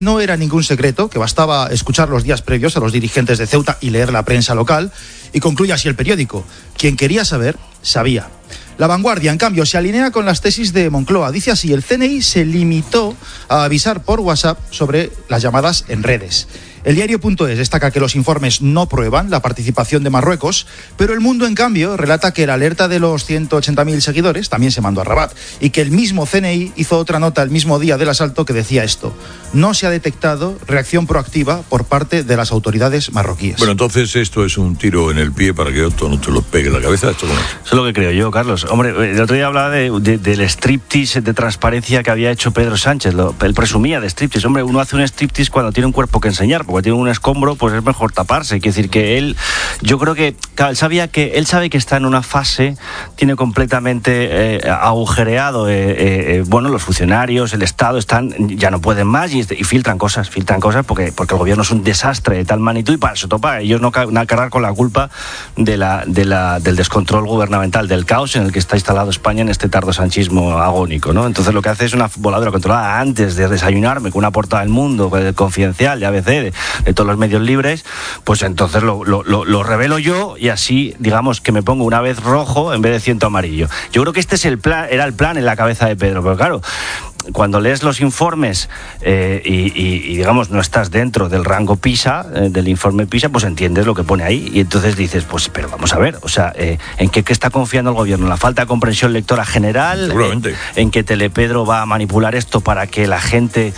No era ningún secreto, que bastaba escuchar los días previos a los dirigentes de Ceuta y leer la prensa local, y concluye así el periódico: quien quería saber, sabía. La Vanguardia, en cambio, se alinea con las tesis de Moncloa. Dice así: el CNI se limitó a avisar por WhatsApp sobre las llamadas en redes. El diario.es destaca que los informes no prueban la participación de Marruecos, pero El Mundo, en cambio, relata que la alerta de los 180.000 seguidores también se mandó a Rabat, y que el mismo CNI hizo otra nota el mismo día del asalto que decía esto: no se ha detectado reacción proactiva por parte de las autoridades marroquíes. Bueno, entonces esto es un tiro en el pie para que otro no te lo pegue en la cabeza. ¿Esto cómo es? Eso es lo que creo yo, Carlos. Hombre, el otro día hablaba del striptease de transparencia que había hecho Pedro Sánchez. Él presumía de striptease. Hombre, uno hace un striptease cuando tiene un cuerpo que enseñar, porque tiene un escombro, pues es mejor taparse. Quiere decir que él, yo creo que él sabe que está en una fase, tiene completamente agujereado, bueno, los funcionarios, el Estado ya no pueden más y filtran cosas porque el gobierno es un desastre de tal magnitud, y para eso topa ellos no cargar con la culpa del descontrol gubernamental, del caos en el que está instalado España en este tardosanchismo agónico, ¿no? Entonces lo que hace es una voladora controlada antes de desayunarme con una portada del Mundo, Confidencial, de ABC, de todos los medios libres. Pues entonces lo revelo yo, y así, digamos, que me pongo una vez rojo en vez de 100 amarillo. Yo creo que este es era el plan en la cabeza de Pedro, pero claro, cuando lees los informes y digamos no estás dentro del rango PISA, del informe PISA, pues entiendes lo que pone ahí, y entonces dices, pues pero vamos a ver, o sea, ¿en qué está confiando el gobierno? ¿En la falta de comprensión lectora general? Seguramente. ¿En que Telepedro va a manipular esto para que la gente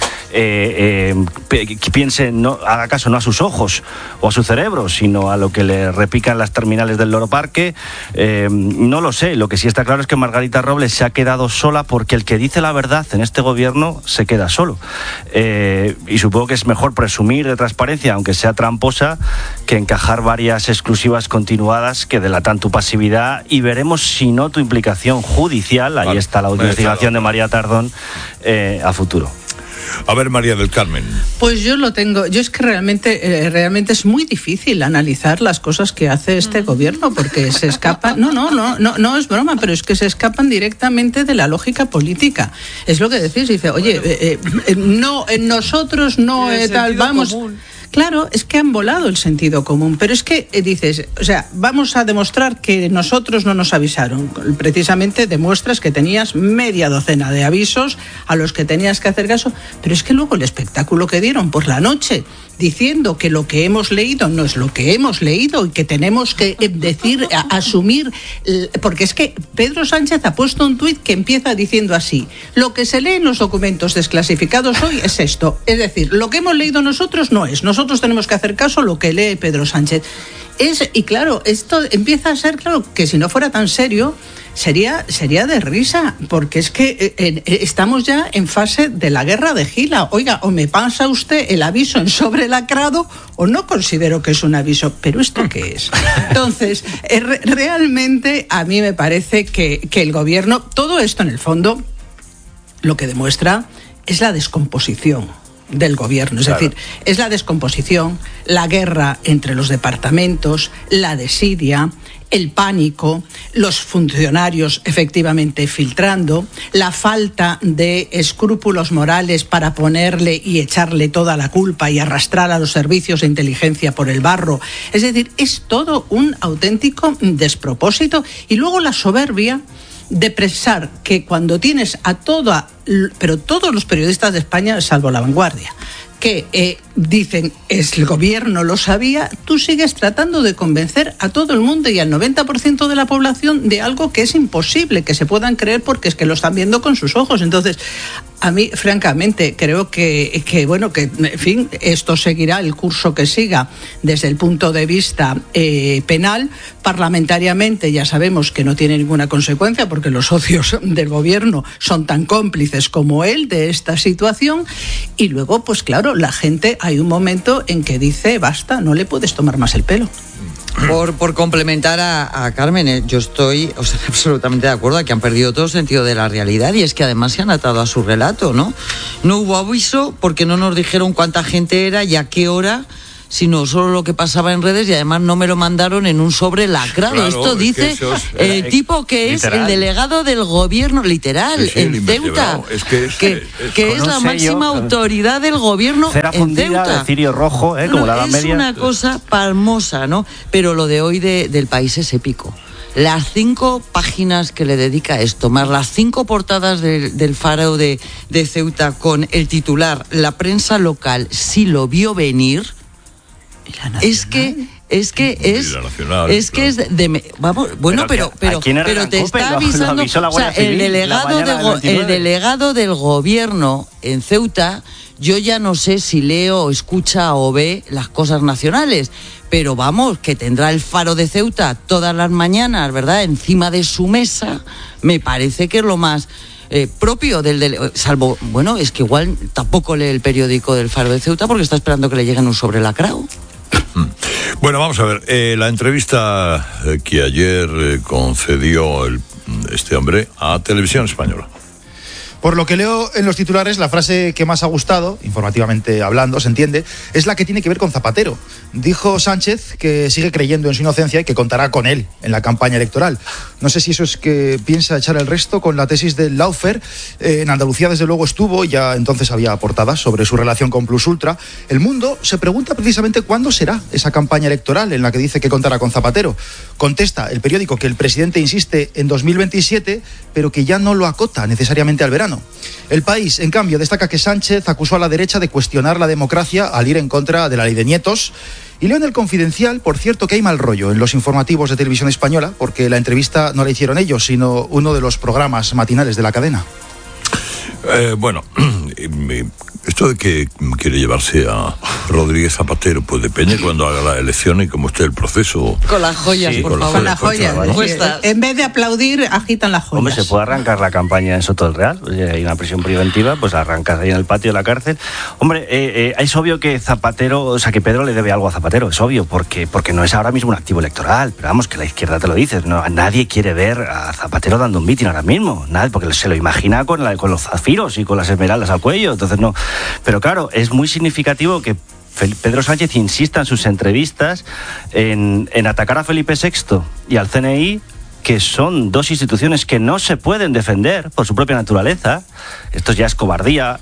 piense, no haga caso no a sus ojos o a su cerebro, sino a lo que le repican las terminales del Loro Parque? No lo sé. Lo que sí está claro es que Margarita Robles se ha quedado sola, porque el que dice la verdad en este gobierno se queda solo, y supongo que es mejor presumir de transparencia, aunque sea tramposa, que encajar varias exclusivas continuadas que delatan tu pasividad, y veremos si no tu implicación judicial. Ahí está la investigación de María Tardón a futuro. A ver, María del Carmen. Pues yo lo tengo. Yo es que realmente es muy difícil analizar las cosas que hace este gobierno, porque se escapan. No es broma, pero es que se escapan directamente de la lógica política. Es lo que decís. Dice, oye, no, en nosotros no tal, vamos. Común. Claro, es que han volado el sentido común, pero es que dices, o sea, vamos a demostrar que nosotros no nos avisaron. Precisamente demuestras que tenías media docena de avisos a los que tenías que hacer caso, pero es que luego el espectáculo que dieron por la noche, diciendo que lo que hemos leído no es lo que hemos leído y que tenemos que asumir, porque es que Pedro Sánchez ha puesto un tuit que empieza diciendo así: lo que se lee en los documentos desclasificados hoy es esto, es decir, lo que hemos leído nosotros no es, nosotros tenemos que hacer caso a lo que lee Pedro Sánchez. Y claro, esto empieza a ser claro que si no fuera tan serio, sería de risa, porque es que estamos ya en fase de la guerra de Gila. Oiga, o me pasa usted el aviso en sobre lacrado, o no considero que es un aviso. ¿Pero esto qué es? Entonces, realmente a mí me parece que el gobierno, todo esto en el fondo, lo que demuestra es la descomposición del gobierno, es decir, es la descomposición, la guerra entre los departamentos, la desidia, el pánico, los funcionarios efectivamente filtrando, la falta de escrúpulos morales para ponerle y echarle toda la culpa y arrastrar a los servicios de inteligencia por el barro. Es decir, es todo un auténtico despropósito. Y luego la soberbia de pensar que cuando tienes pero todos los periodistas de España, salvo La Vanguardia, que dicen el gobierno lo sabía, tú sigues tratando de convencer a todo el mundo y al 90% de la población de algo que es imposible que se puedan creer, porque es que lo están viendo con sus ojos. Entonces, a mí, francamente, creo que en fin, esto seguirá el curso que siga desde el punto de vista penal. Parlamentariamente ya sabemos que no tiene ninguna consecuencia, porque los socios del gobierno son tan cómplices como él de esta situación. Y luego, pues claro, la gente, hay un momento en que dice, basta, no le puedes tomar más el pelo. Por complementar a Carmen, yo estoy absolutamente de acuerdo a que han perdido todo sentido de la realidad, y es que además se han atado a su relato, ¿no? No hubo aviso porque no nos dijeron cuánta gente era y a qué hora sino solo lo que pasaba en redes, y además no me lo mandaron en un sobre lacrado. Claro, Esto dice el tipo que literal. es el delegado del gobierno, literal, Sí, el en Ceuta, invertebrado. Es que que es con la un sello, máxima autoridad del gobierno Cera en fundida Ceuta. de cirio rojo, como la Edad Es Media. una cosa palmosa, ¿no? Pero lo de hoy del País es épico. Las 5 páginas que le dedica a esto, más las 5 portadas del Faro de Ceuta con el titular "La prensa local sí lo vio venir", es que es vamos, bueno, pero te está avisando, o sea, el delegado del gobierno en Ceuta. Yo ya no sé si leo, escucha o ve las cosas nacionales, pero vamos, que tendrá el Faro de Ceuta todas las mañanas, ¿verdad?, encima de su mesa. Me parece que es lo más propio salvo, bueno, es que igual tampoco lee el periódico del Faro de Ceuta porque está esperando que le lleguen un sobre lacrado. Bueno, vamos a ver, la entrevista que ayer concedió este hombre a Televisión Española. Por lo que leo en los titulares, la frase que más ha gustado, informativamente hablando, se entiende, es la que tiene que ver con Zapatero. Dijo Sánchez que sigue creyendo en su inocencia y que contará con él en la campaña electoral. No sé si eso es que piensa echar el resto con la tesis del Lawfare. En Andalucía, desde luego, estuvo, ya entonces había portadas sobre su relación con Plus Ultra. El Mundo se pregunta precisamente cuándo será esa campaña electoral en la que dice que contará con Zapatero. Contesta el periódico que el presidente insiste en 2027, pero que ya no lo acota necesariamente al verano. El País, en cambio, destaca que Sánchez acusó a la derecha de cuestionar la democracia al ir en contra de la ley de Nietos. Y leo en el Confidencial, por cierto, que hay mal rollo en los informativos de Televisión Española, porque la entrevista no la hicieron ellos, sino uno de los programas matinales de la cadena. Bueno, esto de que quiere llevarse a Rodríguez Zapatero, pues depende cuando haga la elección y cómo esté el proceso. Con las joyas, por favor. Con las joyas. En vez de aplaudir, agitan las joyas. Hombre, se puede arrancar la campaña en Soto del Real. Hay una prisión preventiva, pues arrancas ahí en el patio de la cárcel. Hombre, es obvio que Zapatero, o sea, que Pedro le debe algo a Zapatero, es obvio, porque no es ahora mismo un activo electoral. Pero vamos, que la izquierda te lo dice. No, nadie quiere ver a Zapatero dando un mitin ahora mismo. Nadie, porque se lo imagina con los zafiros y con las esmeraldas al cuello. Entonces no. Pero claro, es muy significativo que Pedro Sánchez insista en sus entrevistas en atacar a Felipe VI y al CNI, que son dos instituciones que no se pueden defender por su propia naturaleza. Esto ya es cobardía.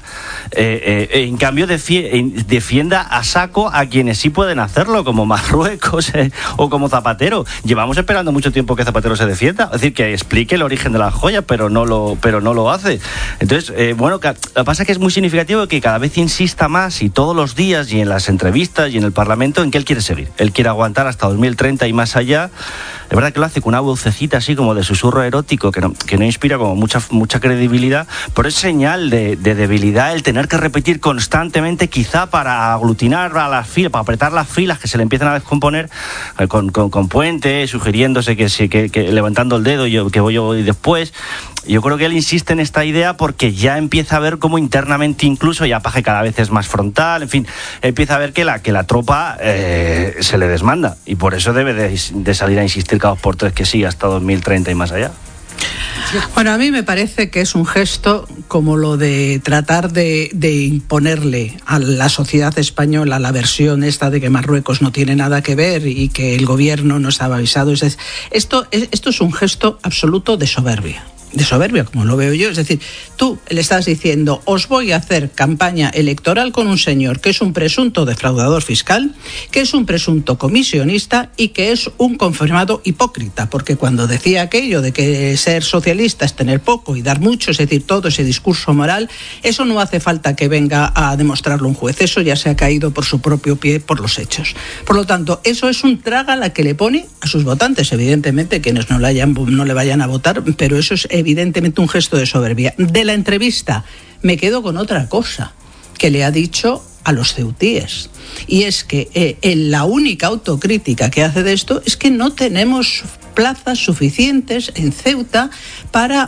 En cambio, defienda a saco a quienes sí pueden hacerlo, como Marruecos o como Zapatero. Llevamos esperando mucho tiempo que Zapatero se defienda, es decir, que explique el origen de la joya, pero no lo hace. Entonces, bueno, lo que pasa es que es muy significativo que cada vez insista más, y todos los días, y en las entrevistas, y en el Parlamento, en que él quiere seguir. Él quiere aguantar hasta 2030 y más allá. Es verdad que lo hace con una vocecita así como de susurro erótico que no inspira como mucha credibilidad, pero es señal de debilidad el tener que repetir constantemente, quizá para aglutinar a las filas, para apretar las filas que se le empiezan a descomponer con Puente, sugiriéndose que levantando el dedo, que voy yo después. Yo creo que él insiste en esta idea porque ya empieza a ver cómo internamente incluso ya Paje cada vez es más frontal, en fin, empieza a ver que la tropa se le desmanda, y por eso debe de salir a insistir cada 2 por 3 que sí hasta 2030 y más allá. Bueno, a mí me parece que es un gesto como lo de tratar de imponerle a la sociedad española la versión esta de que Marruecos no tiene nada que ver y que el gobierno no estaba avisado. Esto es un gesto absoluto de soberbia. De soberbia, como lo veo yo. Es decir, tú le estás diciendo: os voy a hacer campaña electoral con un señor que es un presunto defraudador fiscal, que es un presunto comisionista y que es un confirmado hipócrita, porque cuando decía aquello de que ser socialista es tener poco y dar mucho, es decir, todo ese discurso moral, eso no hace falta que venga a demostrarlo un juez, eso ya se ha caído por su propio pie por los hechos. Por lo tanto, eso es un trágala que le pone a sus votantes, evidentemente, quienes no le vayan a votar, pero eso es evidentemente un gesto de soberbia. De la entrevista me quedo con otra cosa que le ha dicho a los ceutíes, y es que la única autocrítica que hace de esto es que no tenemos plazas suficientes en Ceuta para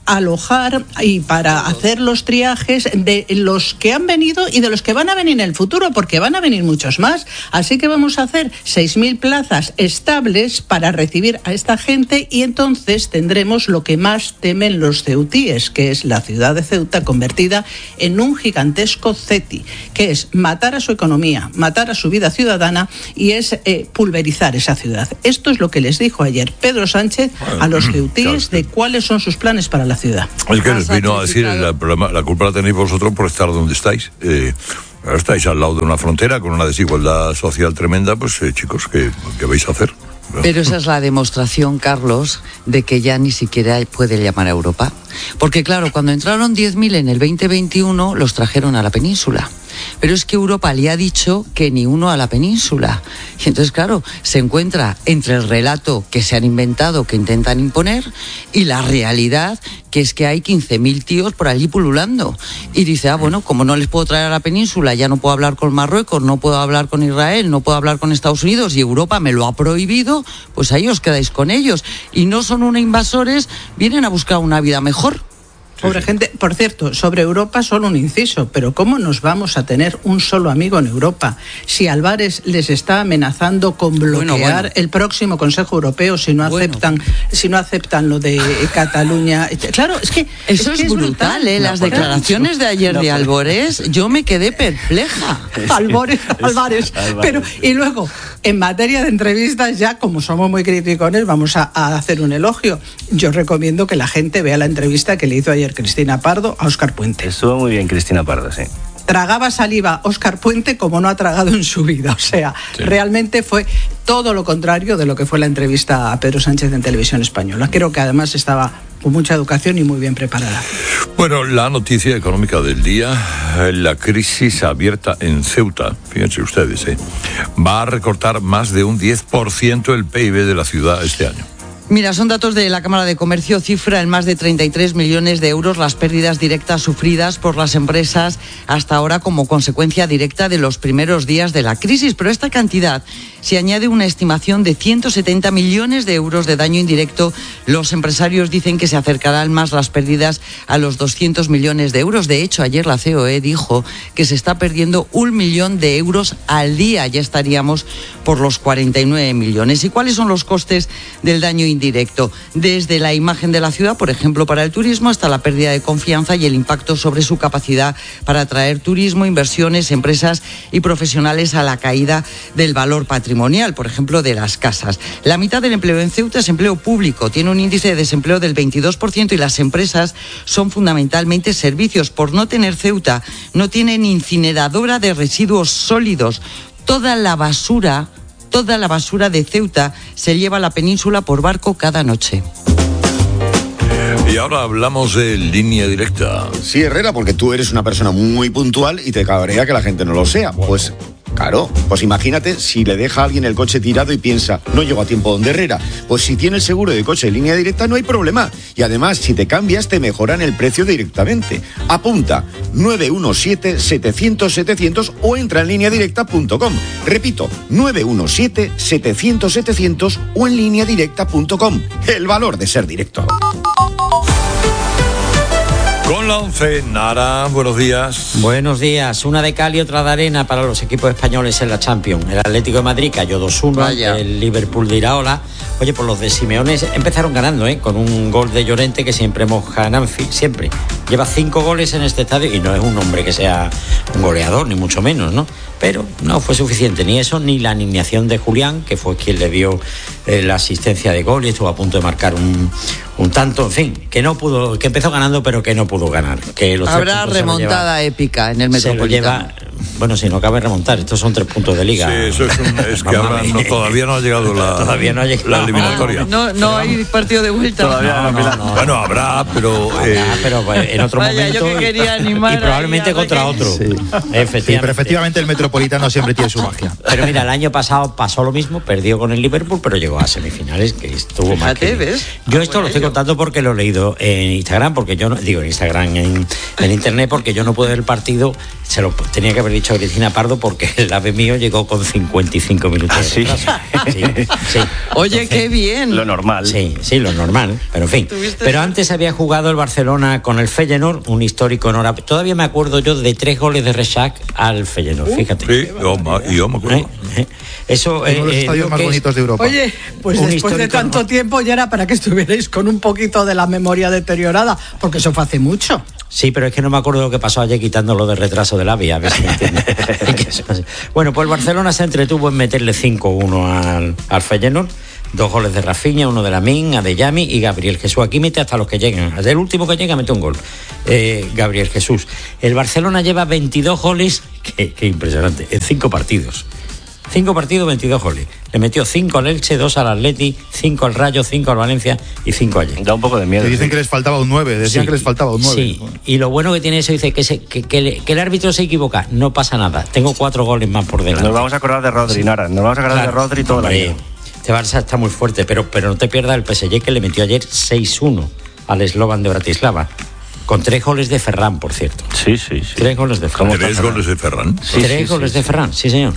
alojar y para hacer los triajes de los que han venido y de los que van a venir en el futuro, porque van a venir muchos más. Así que vamos a hacer 6.000 plazas estables para recibir a esta gente y entonces tendremos lo que más temen los ceutíes, que es la ciudad de Ceuta convertida en un gigantesco CETI, que es matar a su economía, matar a su vida ciudadana y es pulverizar esa ciudad. Esto es lo que les dijo ayer Pedro Sánchez a los ceutíes de cuáles son sus planes para la ciudad. Es que les vino a decir, la culpa la tenéis vosotros por estar donde estáis. Estáis al lado de una frontera con una desigualdad social tremenda, pues chicos, ¿qué vais a hacer? Pero esa es la demostración, Carlos, de que ya ni siquiera puede llamar a Europa. Porque claro, cuando entraron 10.000 en el 2021, los trajeron a la península. Pero es que Europa le ha dicho que ni uno a la península. Y entonces, claro, se encuentra entre el relato que se han inventado, que intentan imponer, y la realidad, que es que hay 15.000 tíos por allí pululando. Y dice, bueno, como no les puedo traer a la península, ya no puedo hablar con Marruecos, no puedo hablar con Israel, no puedo hablar con Estados Unidos, y Europa me lo ha prohibido, pues ahí os quedáis con ellos. Y no son unos invasores, vienen a buscar una vida mejor. Pobre gente. Por cierto, sobre Europa solo un inciso, pero ¿cómo nos vamos a tener un solo amigo en Europa si Álvarez les está amenazando con bloquear el próximo Consejo Europeo si no aceptan lo de Cataluña? Claro, es que eso es brutal, las declaraciones de ayer de Álvarez, yo me quedé perpleja. Álvarez. Pero y luego, en materia de entrevistas, ya como somos muy criticones, vamos a hacer un elogio. Yo recomiendo que la gente vea la entrevista que le hizo ayer Cristina Pardo a Óscar Puente. Estuvo muy bien Cristina Pardo, sí. Tragaba saliva Óscar Puente como no ha tragado en su vida. O sea, realmente fue todo lo contrario de lo que fue la entrevista a Pedro Sánchez en Televisión Española. Creo que además estaba con mucha educación y muy bien preparada. Bueno, la noticia económica del día, la crisis abierta en Ceuta, fíjense ustedes, va a recortar más de un 10% el PIB de la ciudad este año. Mira, son datos de la Cámara de Comercio, cifra en más de 33 millones de euros las pérdidas directas sufridas por las empresas hasta ahora como consecuencia directa de los primeros días de la crisis. Pero a esta cantidad se añade una estimación de 170 millones de euros de daño indirecto. Los empresarios dicen que se acercarán más las pérdidas a los 200 millones de euros. De hecho, ayer la COE dijo que se está perdiendo 1 millón de euros al día. Ya estaríamos por los 49 millones. ¿Y cuáles son los costes del daño indirecto? Desde la imagen de la ciudad, por ejemplo, para el turismo, hasta la pérdida de confianza y el impacto sobre su capacidad para atraer turismo, inversiones, empresas y profesionales, a la caída del valor patrimonial, por ejemplo, de las casas. La mitad del empleo en Ceuta es empleo público, tiene un índice de desempleo del 22% y las empresas son fundamentalmente servicios. Por no tener Ceuta, no tienen incineradora de residuos sólidos. Toda la basura de Ceuta se lleva a la península por barco cada noche. Y ahora hablamos de línea directa. Sí, Herrera, porque tú eres una persona muy puntual y te cabrea que la gente no lo sea. Pues claro, pues imagínate si le deja a alguien el coche tirado y piensa, no llego a tiempo donde Herrera. Pues si tiene el seguro de coche de línea directa no hay problema. Y además, si te cambias, te mejoran el precio directamente. Apunta 917-700-700 o entra en lineadirecta.com. Repito, 917-700-700 o en lineadirecta.com. El valor de ser directo. Con la 11, Nara, buenos días. Buenos días. Una de cal y otra de arena para los equipos españoles en la Champions. El Atlético de Madrid cayó 2-1, el Liverpool de Iraola. Oye, pues los de Simeone empezaron ganando, con un gol de Llorente que siempre moja en Anfield, siempre. Lleva 5 goles en este estadio y no es un hombre que sea un goleador, ni mucho menos, ¿no? Pero no fue suficiente ni eso, ni la alineación de Julián, que fue quien le dio la asistencia de gol y estuvo a punto de marcar un tanto, en fin, que empezó ganando pero que no pudo ganar. Que los habrá remontada épica en el Metropolitano. Bueno, si no cabe remontar, estos son 3 puntos de liga. Sí, eso es que ahora todavía no ha llegado la eliminatoria. No hay partido de vuelta. Todavía no. Bueno, habrá, pero en otro momento. Yo que quería animar y probablemente contra otro. Sí. Pero efectivamente el Metropolitano siempre tiene su magia. Pero mira, el año pasado pasó lo mismo, perdió con el Liverpool, pero llegó a semifinales, que estuvo más que bien. Yo esto lo estoy contando porque lo he leído en Instagram, porque yo no digo en Instagram, en internet, porque yo no pude ver el partido, se lo tenía que haber haber dicho a Cristina Pardo porque el AVE mío llegó con 55 minutos. ¿Ah, sí? Sí. Oye, qué bien. Lo normal. Sí, lo normal, pero en fin. Pero antes había jugado el Barcelona con el Feyenoord, un histórico enhorabuena. Todavía me acuerdo yo de 3 goles de Rexach al Feyenoord, fíjate. Sí, yo me acuerdo. Eso uno de los estadios más bonitos de Europa. Oye, pues después de tanto tiempo ya era para que estuvierais con un poquito de la memoria deteriorada, porque eso fue hace mucho. Sí, pero es que no me acuerdo lo que pasó ayer quitándolo de retraso del AVE, a ver si me entiendes. Bueno, pues el Barcelona se entretuvo en meterle 5-1 al Feyenoord. 2 goles de Rafinha, 1 de Lamine, Adeyemi y Gabriel Jesús. Aquí mete hasta los que llegan. El último que llega mete un gol. Gabriel Jesús. El Barcelona lleva 22 goles, qué impresionante, en 5 partidos. 5 partidos, 22 goles. Le metió 5 al Elche, 2 al Atleti, 5 al Rayo, 5 al Valencia y 5 ayer. Da un poco de miedo. Te dicen que les faltaba un 9, decían que les faltaba un 9. Sí, y lo bueno que tiene eso, dice que el árbitro se equivoca, no pasa nada. Tengo 4 goles más por delante. Nos vamos a acordar de Rodri, Nara. Nos vamos a acordar de Rodri todo el año. Este Barça está muy fuerte, pero no te pierdas el PSG que le metió ayer 6-1 al Slovan de Bratislava. Con 3 goles de Ferran, por cierto. Sí. 3 goles de Ferran. 3 goles de Ferran. Sí, 3 goles de Ferran, sí, señor.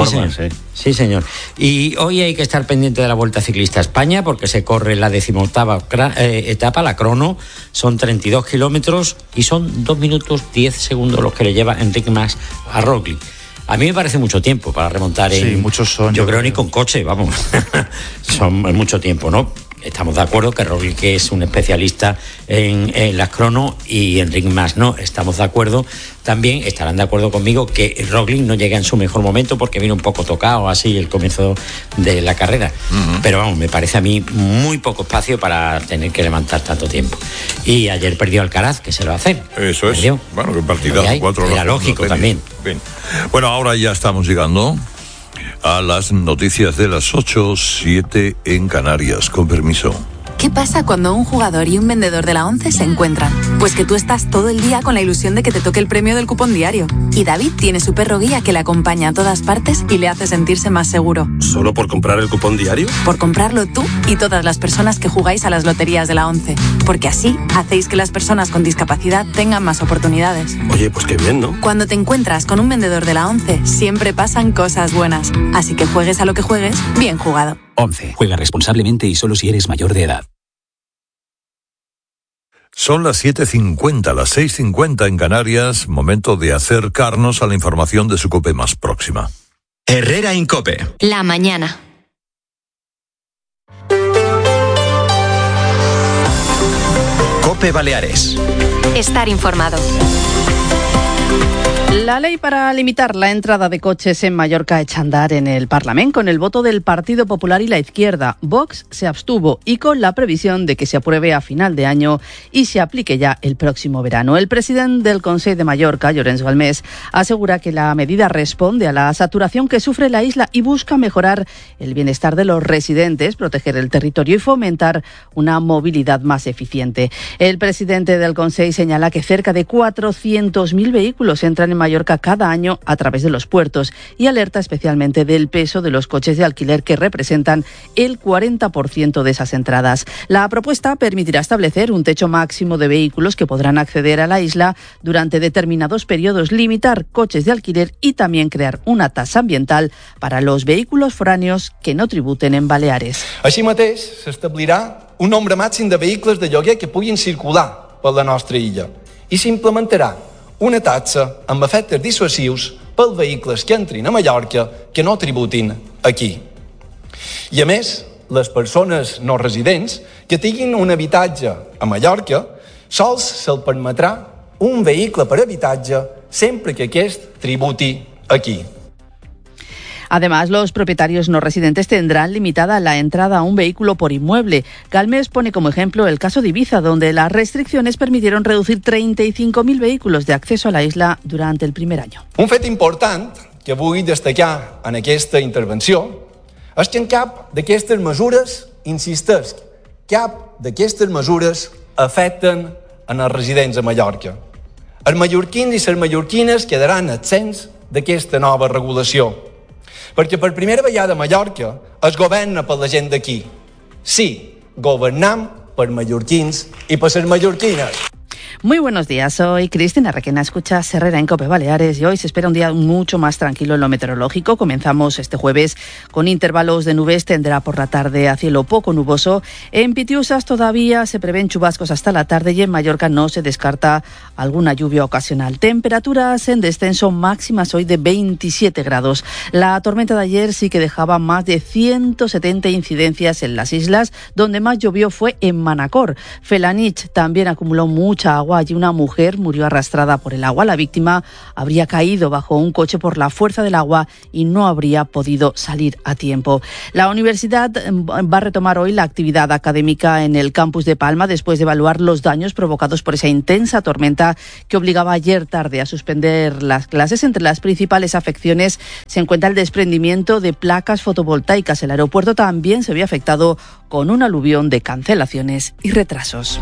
Sí, señor. Y hoy hay que estar pendiente de la Vuelta Ciclista a España porque se corre la 18ª etapa, la crono. Son 32 kilómetros y son 2 minutos 10 segundos los que le lleva Enric Mas a Roglic. A mí me parece mucho tiempo para remontar muchos son. Yo creo ni con coche, vamos. Son mucho tiempo, ¿no? Estamos de acuerdo que Roglic es un especialista en las crono y Enric Mas no. Estamos de acuerdo, también estarán de acuerdo conmigo que Roglic no llega en su mejor momento porque vino un poco tocado así el comienzo de la carrera. Pero vamos, me parece a mí muy poco espacio para tener que levantar tanto tiempo. Y ayer perdió Alcaraz, que se lo va a hacer. Eso es. ¿Perdió? Bueno, qué partidazo. 4 horas. Era lógico también. Bien. Bueno, ahora ya estamos llegando a las noticias de las 8:07 en Canarias. Con permiso. ¿Qué pasa cuando un jugador y un vendedor de la ONCE se encuentran? Pues que tú estás todo el día con la ilusión de que te toque el premio del cupón diario. Y David tiene su perro guía que le acompaña a todas partes y le hace sentirse más seguro. ¿Solo por comprar el cupón diario? Por comprarlo tú y todas las personas que jugáis a las loterías de la ONCE. Porque así hacéis que las personas con discapacidad tengan más oportunidades. Oye, pues qué bien, ¿no? Cuando te encuentras con un vendedor de la ONCE, siempre pasan cosas buenas. Así que juegues a lo que juegues, bien jugado. ONCE. Juega responsablemente y solo si eres mayor de edad. Son las 7:50, las 6:50 en Canarias. Momento de acercarnos a la información de su COPE más próxima. Herrera Incope. La mañana. COPE Baleares. Estar informado. La ley para limitar la entrada de coches en Mallorca echa a andar en el Parlamento con el voto del Partido Popular y la izquierda. Vox se abstuvo y con la previsión de que se apruebe a final de año y se aplique ya el próximo verano. El presidente del Consell de Mallorca, Llorenç Galmés, asegura que la medida responde a la saturación que sufre la isla y busca mejorar el bienestar de los residentes, proteger el territorio y fomentar una movilidad más eficiente. El presidente del Consell señala que cerca de 400.000 vehículos entran en Mallorca cada año a través de los puertos y alerta especialmente del peso de los coches de alquiler que representan el 40% de esas entradas. La propuesta permitirá establecer un techo máximo de vehículos que podrán acceder a la isla durante determinados periodos, limitar coches de alquiler y también crear una tasa ambiental para los vehículos foráneos que no tributen en Baleares. Així mateix, s'establirà un nombre màxim de vehicles de lloguer que puguin circular per la nostra illa i s'implementarà una taxa amb efectes dissuasius pels vehicles que entrin a Mallorca que no tributin aquí. I a més, les persones no residents que tinguin un habitatge a Mallorca sols se'ls permetrà un vehicle per habitatge sempre que aquest tributi aquí. Además, los propietarios no residentes tendrán limitada la entrada a un vehículo por inmueble. Galmés pone como ejemplo el caso de Ibiza, donde las restricciones permitieron reducir 35.000 vehículos de acceso a la isla durante el primer año. Un fet important que vull destacar en aquesta intervenció és que en cap d'aquestes mesures, insistesc, cap d'aquestes mesures afecten els residents a Mallorca. Els mallorquins i les mallorquines quedaran exempts d'aquesta nova regulació. Perquè per primera vegada a Mallorca es governa per la gent d'aquí. Sí, governam per mallorquins i per les mallorquines. Muy buenos días, soy Cristina Requena, escuchas Herrera en COPE Baleares y hoy se espera un día mucho más tranquilo en lo meteorológico. Comenzamos este jueves con intervalos de nubes, tendrá por la tarde a cielo poco nuboso. En Pitiusas todavía se prevén chubascos hasta la tarde y en Mallorca no se descarta alguna lluvia ocasional. Temperaturas en descenso, máximas hoy de 27 grados. La tormenta de ayer sí que dejaba más de 170 incidencias en las islas, donde más llovió fue en Manacor. Felanich también acumuló mucha agua. Allí una mujer murió arrastrada por el agua. La víctima habría caído bajo un coche por la fuerza del agua y no habría podido salir a tiempo. La universidad va a retomar hoy la actividad académica en el campus de Palma después de evaluar los daños provocados por esa intensa tormenta que obligaba ayer tarde a suspender las clases. Entre las principales afecciones se encuentra el desprendimiento de placas fotovoltaicas. El aeropuerto también se vio afectado con un aluvión de cancelaciones y retrasos.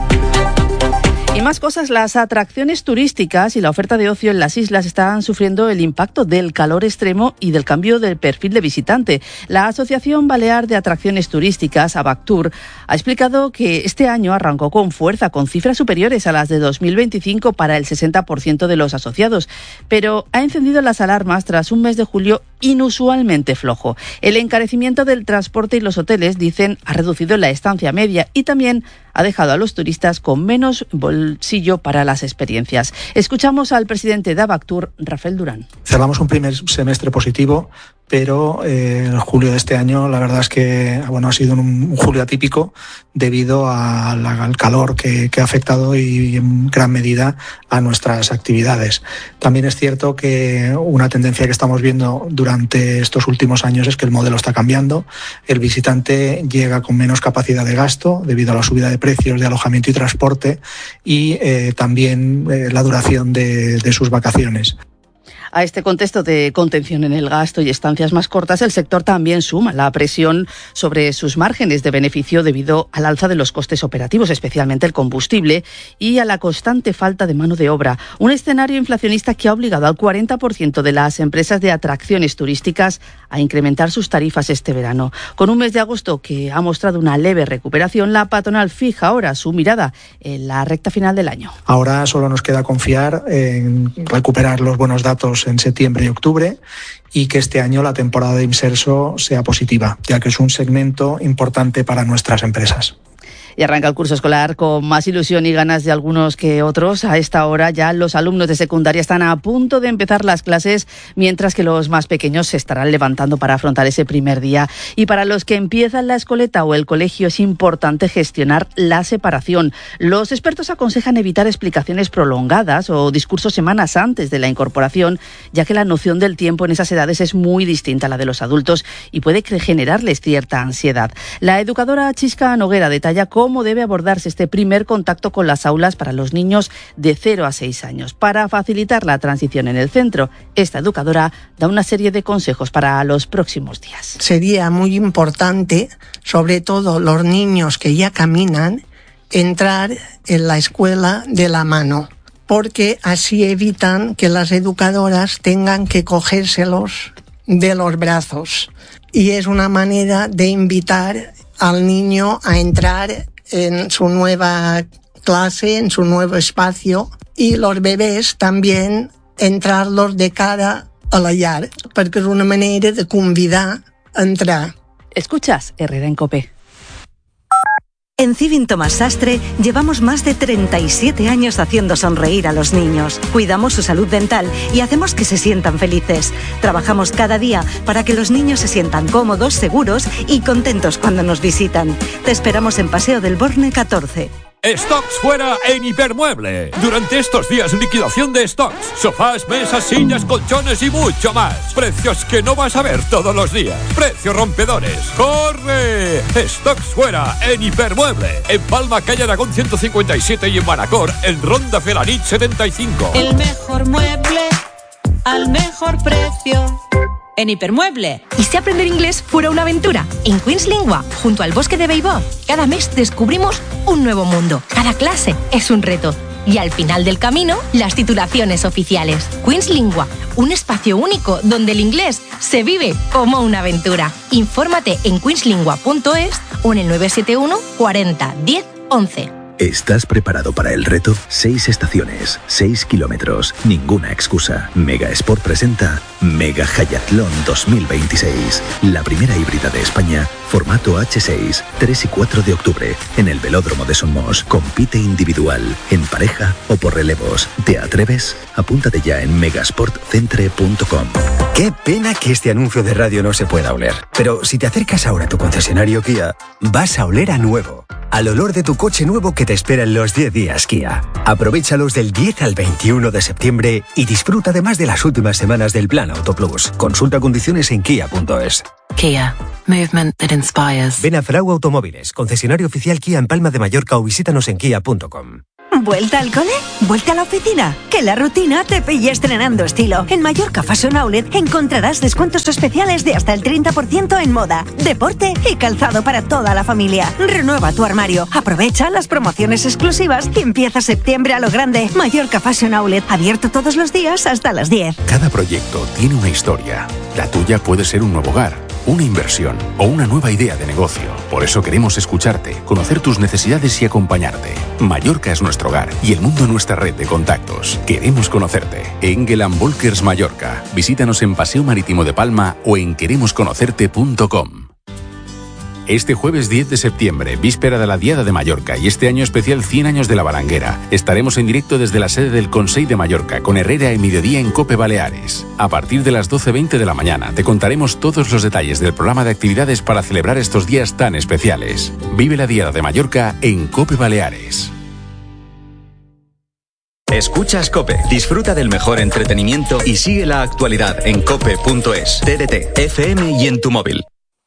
Y más cosas, las atracciones turísticas y la oferta de ocio en las islas están sufriendo el impacto del calor extremo y del cambio del perfil de visitante. La Asociación Balear de Atracciones Turísticas, Abactur, ha explicado que este año arrancó con fuerza, con cifras superiores a las de 2025 para el 60% de los asociados, pero ha encendido las alarmas tras un mes de julio inusualmente flojo. El encarecimiento del transporte y los hoteles, dicen, ha reducido la estancia media y también ha dejado a los turistas con menos bolsillo para las experiencias. Escuchamos al presidente de Abactur, Rafael Durán. Cerramos un primer semestre positivo, pero el julio de este año la verdad es que ha sido un julio atípico debido al calor que ha afectado y en gran medida a nuestras actividades. También es cierto que una tendencia que estamos viendo durante estos últimos años es que el modelo está cambiando. El visitante llega con menos capacidad de gasto debido a la subida de precios de alojamiento y transporte y también la duración de sus vacaciones. A este contexto de contención en el gasto y estancias más cortas, el sector también suma la presión sobre sus márgenes de beneficio debido al alza de los costes operativos, especialmente el combustible, y a la constante falta de mano de obra. Un escenario inflacionista que ha obligado al 40% de las empresas de atracciones turísticas a incrementar sus tarifas este verano. Con un mes de agosto que ha mostrado una leve recuperación, la patronal fija ahora su mirada en la recta final del año. Ahora solo nos queda confiar en recuperar los buenos datos en septiembre y octubre y que este año la temporada de inserso sea positiva, ya que es un segmento importante para nuestras empresas. Y arranca el curso escolar con más ilusión y ganas de algunos que otros. A esta hora ya los alumnos de secundaria están a punto de empezar las clases, mientras que los más pequeños se estarán levantando para afrontar ese primer día. Y para los que empiezan la escoleta o el colegio es importante gestionar la separación. Los expertos aconsejan evitar explicaciones prolongadas o discursos semanas antes de la incorporación, ya que la noción del tiempo en esas edades es muy distinta a la de los adultos y puede generarles cierta ansiedad. La educadora Chisca Noguera detalla cómo debe abordarse este primer contacto con las aulas para los niños de 0 a 6 años. Para facilitar la transición en el centro, esta educadora da una serie de consejos para los próximos días. Sería muy importante, sobre todo los niños que ya caminan, entrar en la escuela de la mano, porque así evitan que las educadoras tengan que cogérselos de los brazos. Y es una manera de invitar al niño a entrar en su nueva clase, en su nuevo espacio, y los bebés también entrarlos de cara a la llar, perquè és una manera de convidar a entrar. Escuchas Herrera en COPE. En Civin Tomás Sastre llevamos más de 37 años haciendo sonreír a los niños. Cuidamos su salud dental y hacemos que se sientan felices. Trabajamos cada día para que los niños se sientan cómodos, seguros y contentos cuando nos visitan. Te esperamos en Paseo del Borne 14. Stocks fuera en Hipermueble. Durante estos días, liquidación de stocks. Sofás, mesas, sillas, colchones y mucho más. Precios que no vas a ver todos los días. Precios rompedores. ¡Corre! Stocks fuera en Hipermueble. En Palma, calle Aragón 157 y en Manacor, en Ronda Felanich 75. El mejor mueble al mejor precio. En Hipermueble. ¿Y si aprender inglés fuera una aventura? En Queen's Lingua, junto al bosque de Beibod, cada mes descubrimos un nuevo mundo. Cada clase es un reto. Y al final del camino, las titulaciones oficiales. Queen's Lingua, un espacio único donde el inglés se vive como una aventura. Infórmate en queenslingua.es o en el 971 40 10 11. ¿Estás preparado para el reto? 6 estaciones, 6 kilómetros, ninguna excusa. Mega Sport presenta Mega Hayatlón 2026. La primera híbrida de España, formato H6, 3 y 4 de octubre, en el Velódromo de Somos. Compite individual, en pareja o por relevos. ¿Te atreves? Apúntate ya en megasportcentre.com. Qué pena que este anuncio de radio no se pueda oler. Pero si te acercas ahora a tu concesionario Kia, vas a oler a nuevo. Al olor de tu coche nuevo que te espera en los 10 días Kia. Aprovéchalos del 10 al 21 de septiembre y disfruta además de las últimas semanas del Plan Auto Plus. Consulta condiciones en kia.es. Kia. Movement that inspires. Ven a Frau Automóviles, concesionario oficial Kia en Palma de Mallorca, o visítanos en kia.com. ¿Vuelta al cole? ¿Vuelta a la oficina? Que la rutina te pille estrenando estilo. En Mallorca Fashion Outlet encontrarás descuentos especiales de hasta el 30% en moda, deporte y calzado para toda la familia. Renueva tu armario, aprovecha las promociones exclusivas y empieza septiembre a lo grande. Mallorca Fashion Outlet, abierto todos los días hasta las 10. Cada proyecto tiene una historia. La tuya puede ser un nuevo hogar, una inversión o una nueva idea de negocio. Por eso queremos escucharte, conocer tus necesidades y acompañarte. Mallorca es nuestro hogar y el mundo nuestra red de contactos. Queremos conocerte. Engel & Volkers Mallorca. Visítanos en Paseo Marítimo de Palma o en queremosconocerte.com. Este jueves 10 de septiembre, víspera de la Diada de Mallorca y este año especial 100 años de la Balanguera, estaremos en directo desde la sede del Consell de Mallorca con Herrera y Mediodía en COPE Baleares. A partir de las 12:20 de la mañana te contaremos todos los detalles del programa de actividades para celebrar estos días tan especiales. Vive la Diada de Mallorca en COPE Baleares. Escuchas COPE, disfruta del mejor entretenimiento y sigue la actualidad en cope.es, TDT, FM y en tu móvil.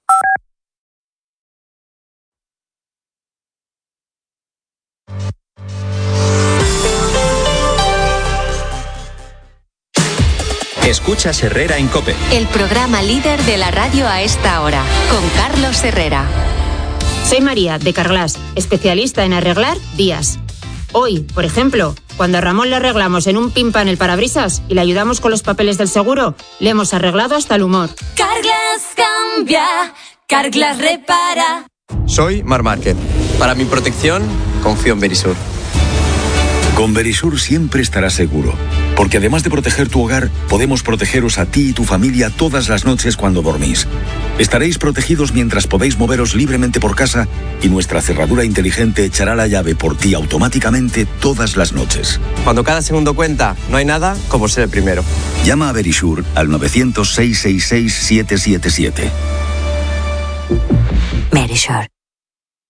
Escuchas Herrera en COPE. El programa líder de la radio a esta hora, con Carlos Herrera. Soy María, de Carglass, especialista en arreglar vías. Hoy, por ejemplo, cuando a Ramón le arreglamos en un pimpan el parabrisas y le ayudamos con los papeles del seguro, le hemos arreglado hasta el humor. Carglass cambia, Carglass repara. Soy Mar Márquez. Para mi protección, confío en Verisur. Con Verisur siempre estarás seguro, porque además de proteger tu hogar, podemos protegeros a ti y tu familia todas las noches cuando dormís. Estaréis protegidos mientras podéis moveros libremente por casa y nuestra cerradura inteligente echará la llave por ti automáticamente todas las noches. Cuando cada segundo cuenta, no hay nada como ser el primero. Llama a Verisur al 900-666-777. Verisur.